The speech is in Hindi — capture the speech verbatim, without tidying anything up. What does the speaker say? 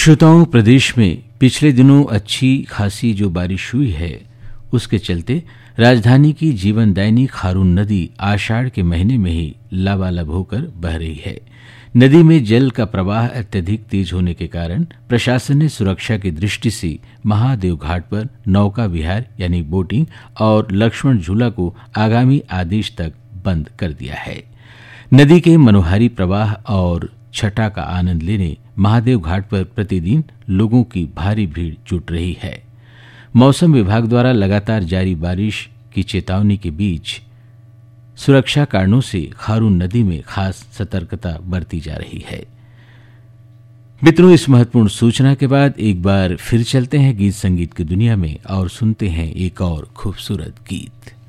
श्रोताओं, प्रदेश में पिछले दिनों अच्छी खासी जो बारिश हुई है उसके चलते राजधानी की जीवनदायिनी खारून नदी आषाढ़ के महीने में ही लबालब होकर बह रही है। नदी में जल का प्रवाह अत्यधिक तेज होने के कारण प्रशासन ने सुरक्षा की दृष्टि से महादेव घाट पर नौका विहार यानी बोटिंग और लक्ष्मण झूला को आगामी आदेश तक बंद कर दिया है। नदी के मनोहारी प्रवाह और छटा का आनंद लेने महादेव घाट पर प्रतिदिन लोगों की भारी भीड़ जुट रही है। मौसम विभाग द्वारा लगातार जारी बारिश की चेतावनी के बीच सुरक्षा कारणों से खारून नदी में खास सतर्कता बरती जा रही है। मित्रों, इस महत्वपूर्ण सूचना के बाद एक बार फिर चलते हैं गीत संगीत की दुनिया में और सुनते हैं एक और खूबसूरत गीत।